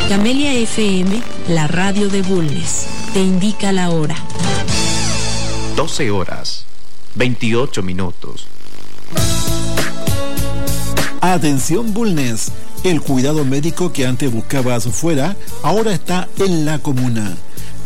Camelia FM, la radio de Bulnes, te indica la hora. 12 horas, 28 minutos. Atención Bulnes, el cuidado médico que antes buscabas fuera, ahora está en la comuna.